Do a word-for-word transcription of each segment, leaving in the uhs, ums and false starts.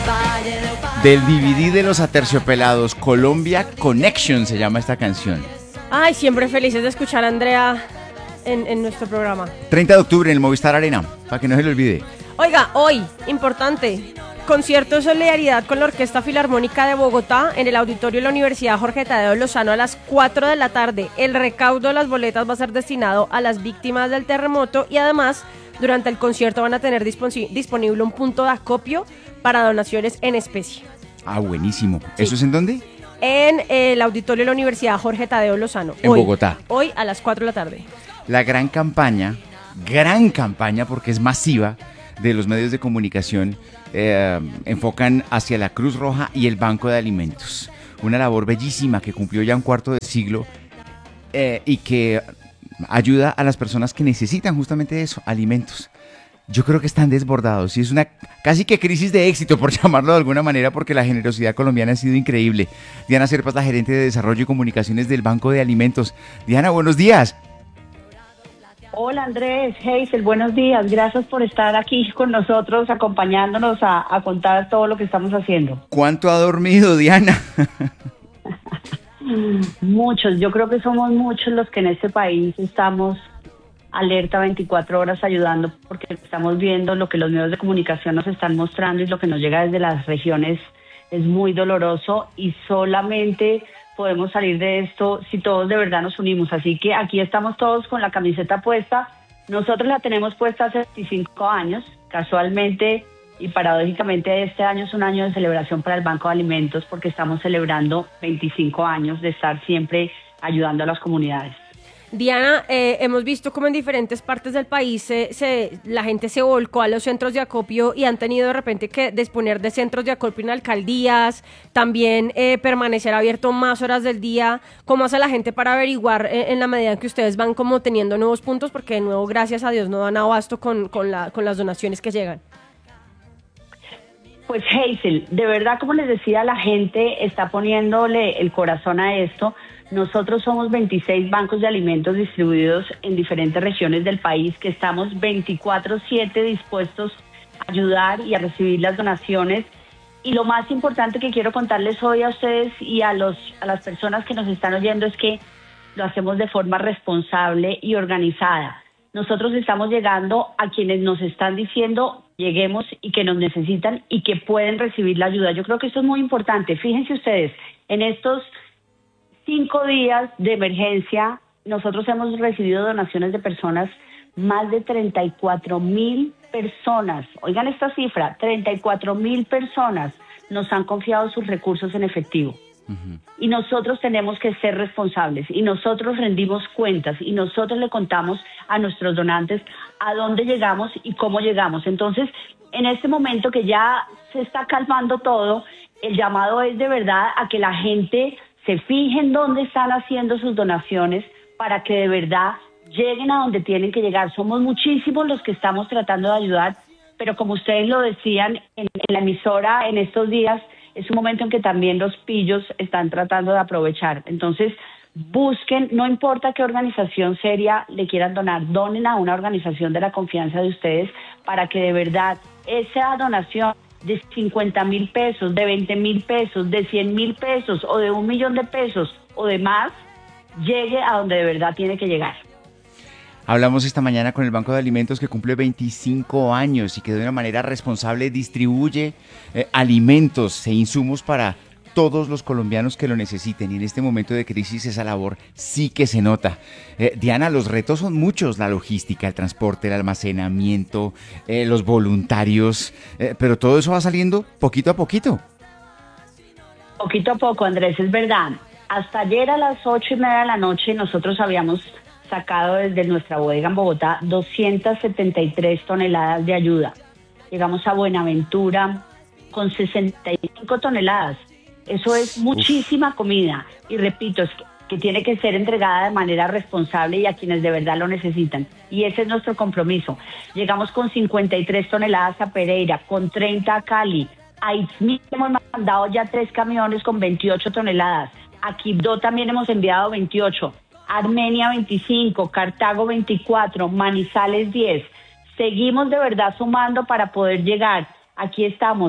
Del D V D de los Aterciopelados, Colombia Connection se llama esta canción. Ay, siempre felices de escuchar a Andrea en, en nuestro programa. treinta de octubre en el Movistar Arena, para que no se le olvide. Oiga, hoy, importante, concierto de solidaridad con la Orquesta Filarmónica de Bogotá en el auditorio de la Universidad Jorge Tadeo Lozano a las cuatro de la tarde. El recaudo de las boletas va a ser destinado a las víctimas del terremoto y además durante el concierto van a tener dispon- disponible un punto de acopio para donaciones en especie. Ah, buenísimo. Sí. ¿Eso es en dónde? En el auditorio de la Universidad Jorge Tadeo Lozano. En hoy, Bogotá. Hoy a las cuatro de la tarde. La gran campaña, gran campaña porque es masiva, de los medios de comunicación eh, enfocan hacia la Cruz Roja y el Banco de Alimentos. Una labor bellísima que cumplió ya un cuarto de siglo eh, y que ayuda a las personas que necesitan justamente eso, alimentos. Yo creo que están desbordados y es una casi que crisis de éxito, por llamarlo de alguna manera, porque la generosidad colombiana ha sido increíble. Diana Serpas, la gerente de Desarrollo y Comunicaciones del Banco de Alimentos. Diana, buenos días. Hola Andrés, Hazel, buenos días. Gracias por estar aquí con nosotros, acompañándonos a, a contar todo lo que estamos haciendo. ¿Cuánto ha dormido, Diana? Muchos, yo creo que somos muchos los que en este país estamos alerta veinticuatro horas ayudando, porque estamos viendo lo que los medios de comunicación nos están mostrando y lo que nos llega desde las regiones es muy doloroso y solamente podemos salir de esto si todos de verdad nos unimos. Así que aquí estamos todos con la camiseta puesta. Nosotros la tenemos puesta hace veinticinco años, casualmente y paradójicamente este año es un año de celebración para el Banco de Alimentos porque estamos celebrando veinticinco años de estar siempre ayudando a las comunidades. Diana, eh, hemos visto como en diferentes partes del país se, se, la gente se volcó a los centros de acopio y han tenido de repente que disponer de centros de acopio en alcaldías, también eh, permanecer abierto más horas del día. ¿Cómo hace la gente para averiguar eh, en la medida en que ustedes van como teniendo nuevos puntos? Porque de nuevo, gracias a Dios, no dan abasto con, con, la, con las donaciones que llegan. Pues Hazel, de verdad, como les decía, la gente está poniéndole el corazón a esto. Nosotros somos veintiséis bancos de alimentos distribuidos en diferentes regiones del país que estamos veinticuatro siete dispuestos a ayudar y a recibir las donaciones. Y lo más importante que quiero contarles hoy a ustedes y a, los, a las personas que nos están oyendo es que lo hacemos de forma responsable y organizada. Nosotros estamos llegando a quienes nos están diciendo lleguemos y que nos necesitan y que pueden recibir la ayuda. Yo creo que esto es muy importante. Fíjense ustedes, en estos cinco días de emergencia, nosotros hemos recibido donaciones de personas, más de treinta y cuatro mil personas. Oigan esta cifra, treinta y cuatro mil personas nos han confiado sus recursos en efectivo. Uh-huh. Y nosotros tenemos que ser responsables y nosotros rendimos cuentas y nosotros le contamos a nuestros donantes a dónde llegamos y cómo llegamos. Entonces, en este momento que ya se está calmando todo, el llamado es de verdad a que la gente se fijen dónde están haciendo sus donaciones para que de verdad lleguen a donde tienen que llegar. Somos muchísimos los que estamos tratando de ayudar, pero como ustedes lo decían en, en la emisora en estos días, es un momento en que también los pillos están tratando de aprovechar. Entonces, busquen, no importa qué organización seria le quieran donar, donen a una organización de la confianza de ustedes para que de verdad esa donación de cincuenta mil pesos, de veinte mil pesos, de cien mil pesos o de un millón de pesos o de más, llegue a donde de verdad tiene que llegar. Hablamos esta mañana con el Banco de Alimentos que cumple veinticinco años y que de una manera responsable distribuye eh, alimentos e insumos para todos los colombianos que lo necesiten. Y en este momento de crisis esa labor sí que se nota. Eh, Diana, los retos son muchos, la logística, el transporte, el almacenamiento, eh, los voluntarios, eh, pero todo eso va saliendo poquito a poquito. Poquito a poco, Andrés, es verdad. Hasta ayer a las ocho y media de la noche nosotros habíamos sacado desde nuestra bodega en Bogotá doscientas setenta y tres toneladas de ayuda. Llegamos a Buenaventura con sesenta y cinco toneladas. Eso es muchísima comida. Y repito, es que, que tiene que ser entregada de manera responsable y a quienes de verdad lo necesitan. Y ese es nuestro compromiso. Llegamos con cincuenta y tres toneladas a Pereira, con treinta a Cali. A Itzmí hemos mandado ya tres camiones con veintiocho toneladas. A Quibdó también hemos enviado veintiocho. Armenia veinticinco, Cartago veinticuatro, Manizales diez. Seguimos de verdad sumando para poder llegar. Aquí estamos,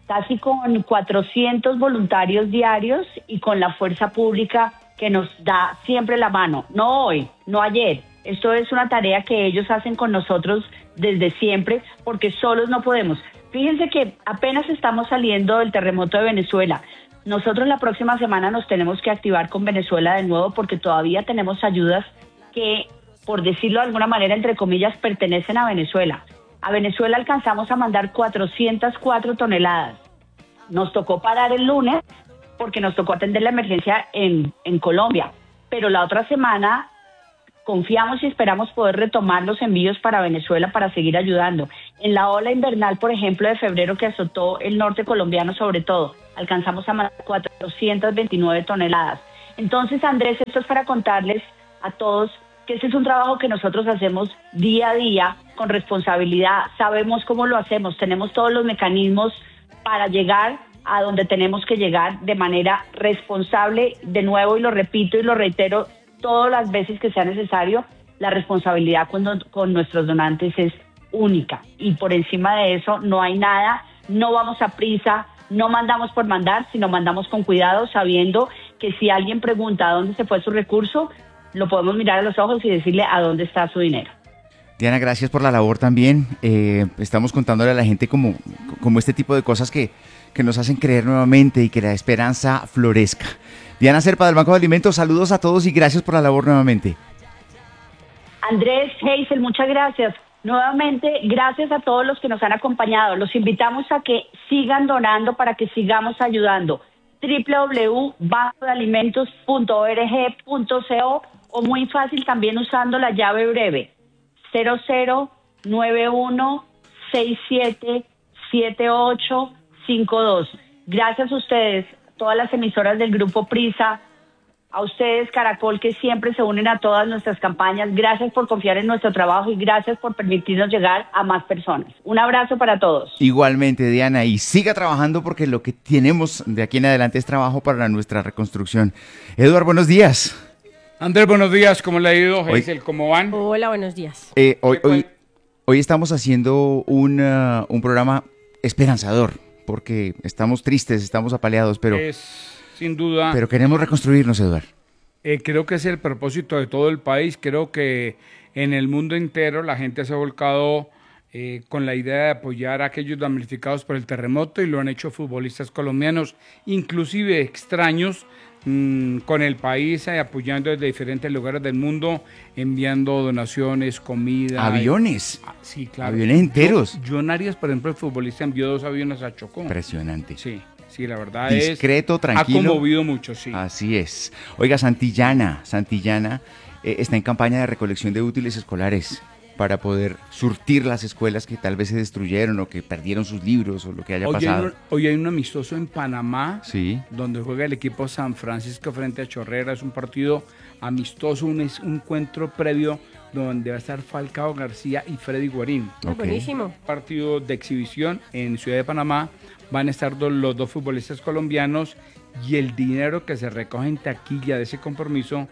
casi con cuatrocientos voluntarios diarios y con la fuerza pública que nos da siempre la mano, no hoy, no ayer. Esto es una tarea que ellos hacen con nosotros desde siempre, porque solos no podemos. Fíjense que apenas estamos saliendo del terremoto de Venezuela. Nosotros la próxima semana nos tenemos que activar con Venezuela de nuevo, porque todavía tenemos ayudas que, por decirlo de alguna manera, entre comillas, pertenecen a Venezuela. A Venezuela alcanzamos a mandar cuatrocientas cuatro toneladas. Nos tocó parar el lunes porque nos tocó atender la emergencia en, en Colombia, pero la otra semana confiamos y esperamos poder retomar los envíos para Venezuela para seguir ayudando. En la ola invernal, por ejemplo, de febrero, que azotó el norte colombiano sobre todo, alcanzamos a mandar cuatrocientas veintinueve toneladas. Entonces, Andrés, esto es para contarles a todos que ese es un trabajo que nosotros hacemos día a día con responsabilidad. Sabemos cómo lo hacemos, tenemos todos los mecanismos para llegar a donde tenemos que llegar de manera responsable. De nuevo, y lo repito y lo reitero todas las veces que sea necesario, la responsabilidad con, con nuestros donantes es única. Y por encima de eso no hay nada, no vamos a prisa, no mandamos por mandar, sino mandamos con cuidado, sabiendo que si alguien pregunta a dónde se fue su recurso, lo podemos mirar a los ojos y decirle a dónde está su dinero. Diana, gracias por la labor también. Eh, estamos contándole a la gente como, como este tipo de cosas que, que nos hacen creer nuevamente y que la esperanza florezca. Diana Zerpa, del Banco de Alimentos, saludos a todos y gracias por la labor nuevamente. Andrés, Hazel, muchas gracias. Nuevamente, gracias a todos los que nos han acompañado. Los invitamos a que sigan donando para que sigamos ayudando. doble u doble u doble u punto banco de alimentos punto org punto co o muy fácil también usando la llave breve cero cero nueve uno seis siete siete ocho cinco dos. Gracias a ustedes, todas las emisoras del Grupo Prisa, a ustedes, Caracol, que siempre se unen a todas nuestras campañas. Gracias por confiar en nuestro trabajo y gracias por permitirnos llegar a más personas. Un abrazo para todos. Igualmente, Diana, y siga trabajando porque lo que tenemos de aquí en adelante es trabajo para nuestra reconstrucción. Eduardo, buenos días. Andrés, buenos días. ¿Cómo le ha ido? Hoy, Hazel, ¿cómo van? Hola, buenos días. Eh, hoy, hoy, hoy estamos haciendo un, uh, un programa esperanzador porque estamos tristes, estamos apaleados, pero... Es... Sin duda. Pero queremos reconstruirnos, Eduardo. Eh, creo que es el propósito de todo el país. Creo que en el mundo entero la gente se ha volcado eh, con la idea de apoyar a aquellos damnificados por el terremoto y lo han hecho futbolistas colombianos, inclusive extraños, mmm, con el país eh, apoyando desde diferentes lugares del mundo, enviando donaciones, comida. ¿Aviones? Y... Ah, sí, claro. ¿Aviones enteros? John Arias, por ejemplo, el futbolista, envió dos aviones a Chocó. Impresionante. Sí. Sí, la verdad discreto, es... Discreto, tranquilo. Ha conmovido mucho, sí. Así es. Oiga, Santillana, Santillana eh, está en campaña de recolección de útiles escolares para poder surtir las escuelas que tal vez se destruyeron o que perdieron sus libros o lo que haya hoy pasado. Hay un, hoy hay un amistoso en Panamá, sí, donde juega el equipo San Francisco frente a Chorrera. Es un partido amistoso, un, un encuentro previo donde va a estar Falcao García y Freddy Guarín. Okay. Buenísimo. Partido de exhibición en Ciudad de Panamá. Van a estar dos, los dos futbolistas colombianos y el dinero que se recoge en taquilla de ese compromiso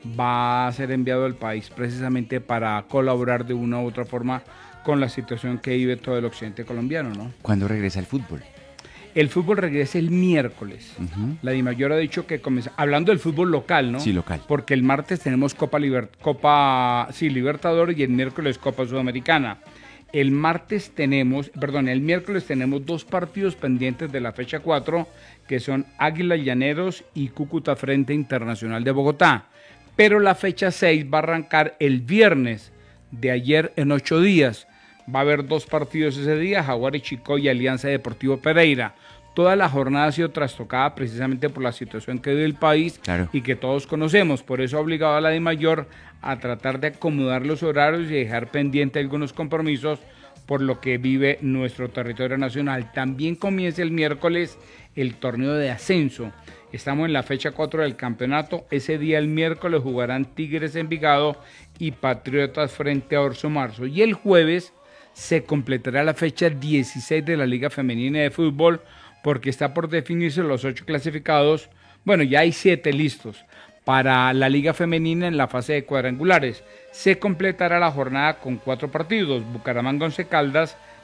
va a ser enviado al país precisamente para colaborar de una u otra forma con la situación que vive todo el occidente colombiano, ¿no? ¿Cuándo regresa el fútbol? El fútbol regresa el miércoles. Uh-huh. La DIMAYOR ha dicho que comienza, hablando del fútbol local, ¿no? Sí, local. Porque el martes tenemos Copa, Liber, Copa sí, Libertadores y el miércoles Copa Sudamericana. El martes tenemos, perdón, el miércoles tenemos dos partidos pendientes de la fecha cuatro, que son Águilas Llaneros y Cúcuta Frente Internacional de Bogotá. Pero la fecha seis va a arrancar el viernes de ayer en ocho días. Va a haber dos partidos ese día, Jaguares Chicó y Alianza Deportivo Pereira. Toda la jornada ha sido trastocada precisamente por la situación que vive el país, claro, y que todos conocemos. Por eso ha obligado a la DIMAYOR a tratar de acomodar los horarios y dejar pendiente algunos compromisos por lo que vive nuestro territorio nacional. También comienza el miércoles el torneo de ascenso. Estamos en la fecha cuatro del campeonato. Ese día, el miércoles, jugarán Tigres Envigado y Patriotas frente a Orso Marzo. Y el jueves se completará la fecha dieciséis de la Liga Femenina de Fútbol, porque está por definirse los ocho clasificados. Bueno, ya hay siete listos para la Liga Femenina en la fase de cuadrangulares. Se completará la jornada con cuatro partidos: Bucaramanga Once Caldas,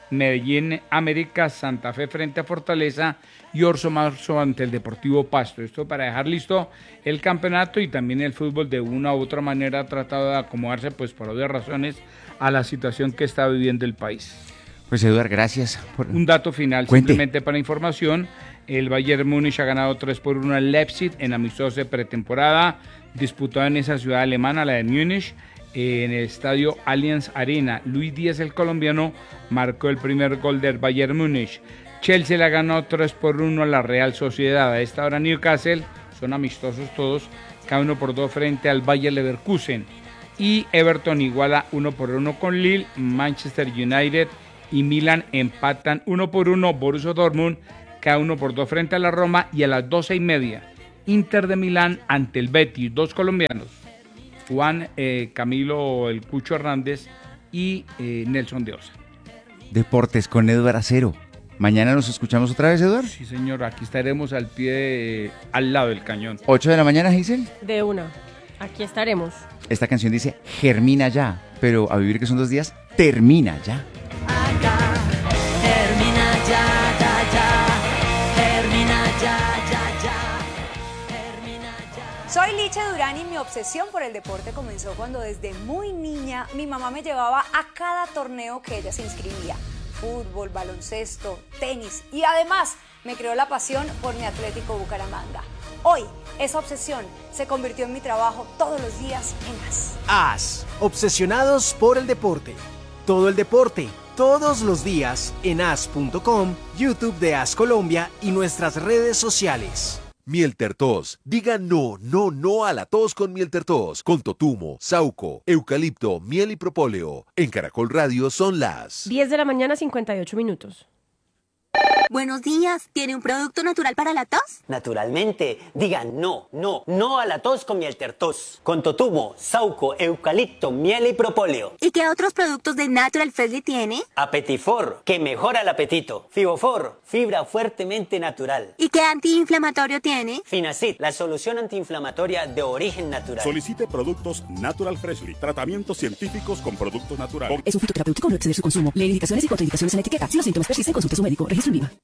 Medellín América, Santa Fe frente a Fortaleza y Orso Marzo ante el Deportivo Pasto. Esto para dejar listo el campeonato, y también el fútbol de una u otra manera ha tratado de acomodarse, pues por obvias razones, a la situación que está viviendo el país. Pues Eduardo, gracias. Por... Un dato final, Cuente. Simplemente para información, el Bayern Múnich ha ganado tres por uno al Leipzig en amistoso de pretemporada, disputado en esa ciudad alemana, la de Múnich, en el estadio Allianz Arena. Luis Díaz, el colombiano, marcó el primer gol del Bayern Múnich. Chelsea le ganó tres por uno a la Real Sociedad. A esta hora Newcastle, son amistosos todos, cada uno por dos frente al Bayer Leverkusen. Y Everton iguala uno por uno con Lille. Manchester United y Milan empatan uno por uno. Borussia Dortmund cada uno por dos frente a la Roma. Y a las doce y media, Inter de Milán ante el Betis, dos colombianos, Juan eh, Camilo El Cucho Hernández y eh, Nelson de Osa. Deportes con Eduardo Acero. Mañana nos escuchamos otra vez, Eduardo. Sí, señor, aquí estaremos al pie, de, al lado del cañón. ocho de la mañana, Giselle. De una. Aquí estaremos. Esta canción dice germina ya, pero a vivir que son dos días, termina ya. Acá, termina ya, ya, ya, termina ya, ya, ya, termina ya. Soy Liche Durán y mi obsesión por el deporte comenzó cuando desde muy niña mi mamá me llevaba a cada torneo que ella se inscribía. Fútbol, baloncesto, tenis y además me creó la pasión por mi Atlético Bucaramanga. Hoy, esa obsesión se convirtió en mi trabajo todos los días en AS. AS, obsesionados por el deporte. Todo el deporte, todos los días en as punto com, YouTube de AS Colombia y nuestras redes sociales. Mieltertos. Diga no, no, no a la tos con Mieltertos. Con totumo, sauco, eucalipto, miel y propóleo. En Caracol Radio son las diez de la mañana, cincuenta y ocho minutos. Buenos días, ¿tiene un producto natural para la tos? Naturalmente, diga no, no, no a la tos con Mieltertos. Con totumo, sauco, eucalipto, miel y propóleo. ¿Y qué otros productos de Natural Freshly tiene? Apetifor, que mejora el apetito. Fibofor, fibra fuertemente natural. ¿Y qué antiinflamatorio tiene? Finacid, la solución antiinflamatoria de origen natural. Solicite productos Natural Freshly, tratamientos científicos con productos naturales. Es un fitoterapéutico, no exceder su consumo. Lee indicaciones y contraindicaciones en la etiqueta. Si los síntomas persisten, consulte a su médico. Registro en viva.